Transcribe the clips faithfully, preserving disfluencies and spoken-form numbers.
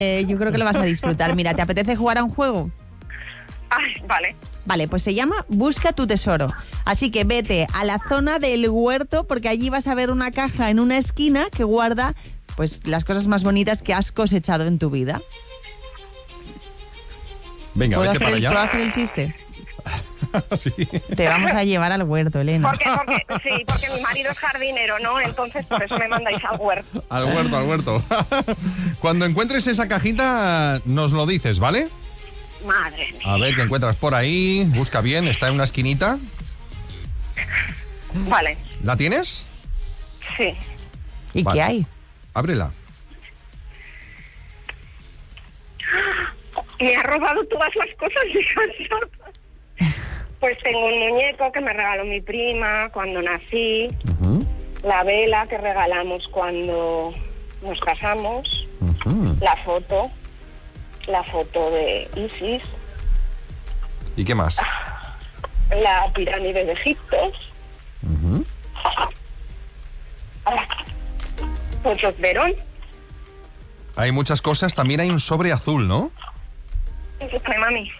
Eh, yo creo que lo vas a disfrutar. Mira, ¿te apetece jugar a un juego? Ay, vale. Vale, pues se llama Busca tu tesoro. Así que vete a la zona del huerto porque allí vas a ver una caja en una esquina que guarda pues las cosas más bonitas que has cosechado en tu vida. Venga, ¿Puedo, vete hacer para el, allá. ¿Puedo hacer el chiste? Sí. Te vamos a llevar al huerto, Elena. Porque, porque, sí, porque mi marido es jardinero, ¿no? Entonces por eso me mandáis al huerto. Al huerto, al huerto. Cuando encuentres esa cajita, nos lo dices, ¿vale? Madre mía. A ver qué encuentras por ahí. Busca bien, está en una esquinita. Vale, ¿La tienes? sí. ¿Y Vale. qué hay? Ábrela. Me ha robado todas las cosas de casa. Pues tengo un muñeco que me regaló mi prima cuando nací, Uh-huh, la vela que regalamos cuando nos casamos, uh-huh. la foto, la foto de Isis, ¿Y qué más? la pirámide de Egipto, Uh-huh. fotos de Herón, Hay muchas cosas. También hay un sobre azul, ¿no? ay, mami.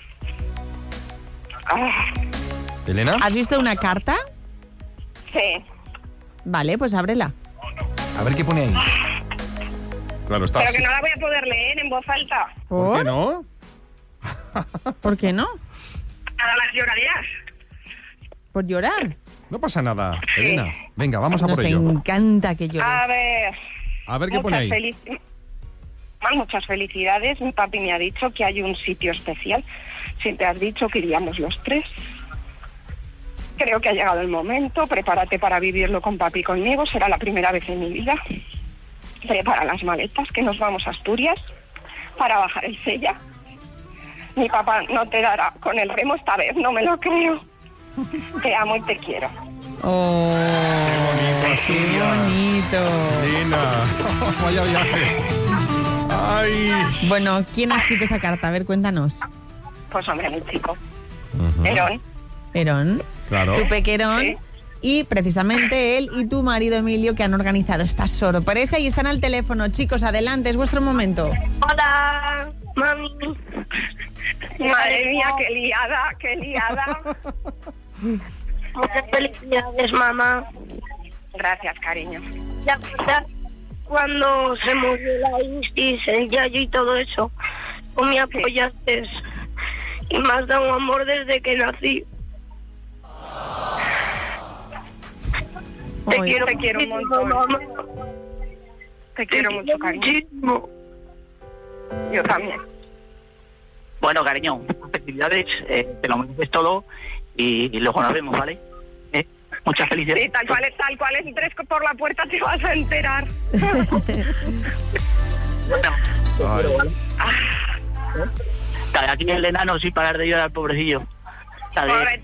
Ah, ¿Elena? ¿Has visto una carta? sí, Vale, pues ábrela. A ver qué pone ahí. Claro, está pero así. que no la voy a poder leer en voz alta. ¿Por qué no? ¿Por qué no? A las lloraderas. ¿Por llorar? No pasa nada, Sí. Elena. Venga, vamos a por Nos ello. encanta que llores. A ver. A ver qué muchas pone ahí. felici- Bueno, muchas felicidades. Mi papi me ha dicho que hay un sitio especial. Siempre has dicho que iríamos los tres. Creo que ha llegado el momento. Prepárate para vivirlo con papi y conmigo. Será la primera vez en mi vida. Prepara las maletas, que nos vamos a Asturias para bajar el Sella. Mi papá no te dará con el remo esta vez, no me lo creo. Te amo y te quiero. Oh, Qué bonito, qué bonito. Elena, vaya viaje. Ay. Bueno, ¿quién ha escrito esa carta? A ver, cuéntanos. Pues hombre, mi chico. Ujú. Herón. Herón, Claro. tu pequerón. Sí. Y precisamente él y tu marido Emilio que han organizado esta sorpresa y están al teléfono. Chicos, adelante, es vuestro momento. Hola, mami. Madre mía, qué liada, qué liada. Muchas felicidades, mamá. Gracias, cariño. Ya cuenta cuando se murió la Isis, el Yayo y todo eso, tú me apoyaste y me has dado amor desde que nací. Te Ay, quiero, te quiero un muchísimo, montón. mamá. Te quiero mucho, cariño. muchísimo. Yo también. Bueno, cariño, felicidades, eh, te lo mereces todo y, y luego nos vemos, ¿vale? Eh, muchas felicidades. Sí, tal cual es, tal cual es. Tres por la puerta te vas a enterar. Bueno, te Ay. quiero, ¿vale? Cada aquí el enano sin parar de llorar, pobrecillo. ¿Sabes? Córrete.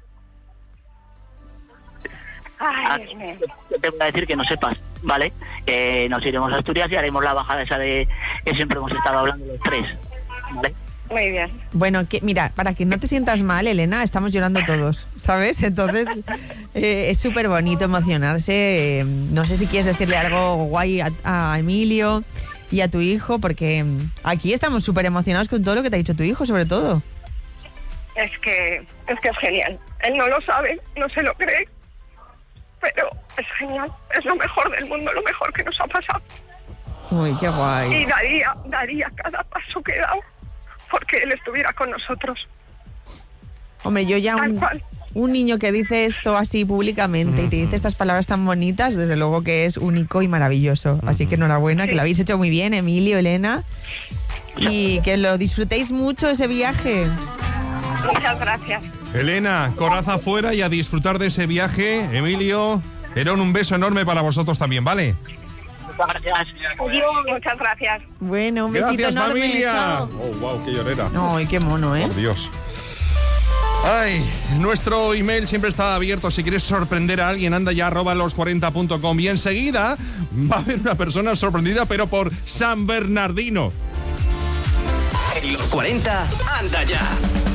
Ah, Ay, Dios mío. yo te voy a decir que no sepas, ¿vale? Eh, nos iremos a Asturias y haremos la bajada esa de que siempre hemos estado hablando los tres, ¿vale? Muy bien. Bueno, que, mira, para que no te sientas mal, Elena, estamos llorando todos, ¿sabes? Entonces, eh, es súper bonito emocionarse. Eh, no sé si quieres decirle algo guay a, a Emilio y a tu hijo, porque mm, aquí estamos súper emocionados con todo lo que te ha dicho tu hijo, sobre todo. Es que, es que es genial. Él no lo sabe, no se lo cree. Pero es genial. Es lo mejor del mundo, lo mejor que nos ha pasado. Uy, qué guay. Y daría, daría cada paso que he dado porque él estuviera con nosotros. Hombre, yo ya Tal un, cual. un niño que dice esto así públicamente y te dice estas palabras tan bonitas, desde luego que es único y maravilloso. Así que enhorabuena, que lo habéis hecho muy bien, Emilio, Elena. Y que lo disfrutéis mucho ese viaje. Muchas gracias. Elena, coraza afuera y a disfrutar de ese viaje. Emilio, Herón, un beso enorme para vosotros también, ¿vale? Muchas gracias. Muchas gracias. Bueno, un besito Gracias, enorme. familia. Chao. Oh, wow, qué llorera. Ay, qué mono, ¿eh? Por Dios. Ay, nuestro email siempre está abierto. Si quieres sorprender a alguien, anda ya arroba los cuarenta punto com y enseguida va a haber una persona sorprendida, pero por San Bernardino. En los cuarenta, anda ya.